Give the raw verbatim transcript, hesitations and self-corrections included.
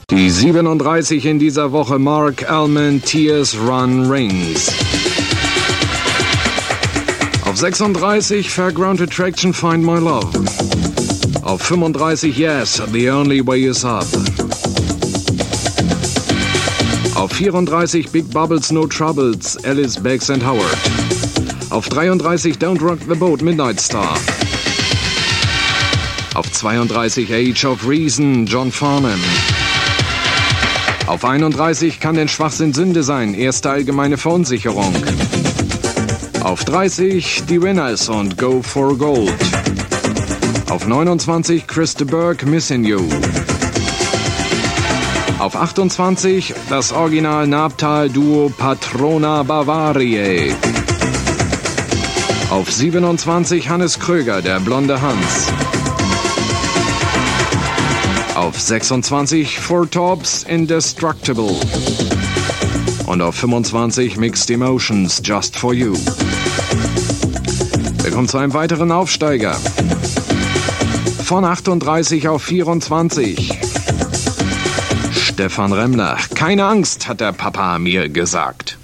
Die siebenunddreißig in dieser Woche, Mark Almond, Tears Run Rings. Auf sechsunddreißig, Fairground Attraction, Find My Love. Auf fünfunddreißig, Yes, The Only Way Is Up. Auf vierunddreißig, Big Bubbles, No Troubles, Alice, Beggs and Howard. Auf dreiunddreißig, Don't Rock the Boat, Midnight Star. Auf zweiunddreißig, Age of Reason, John Farnham. Auf einunddreißig, Kann denn Schwachsinn Sünde sein, erste allgemeine Verunsicherung. Auf dreißig, Die Winners und Go for Gold. Auf neunundzwanzig, Chris de Burgh, Missing You. Auf achtundzwanzig, das Original Nabtal-Duo Patrona Bavariae. Auf siebenundzwanzig, Hannes Kröger, der blonde Hans. Auf sechsundzwanzig, Four Tops, Indestructible. Und auf fünfundzwanzig, Mixed Emotions, Just For You. Wir kommen zu einem weiteren Aufsteiger. Von achtunddreißig auf vierundzwanzig. Stefan Remmler. Keine Angst, hat der Papa mir gesagt.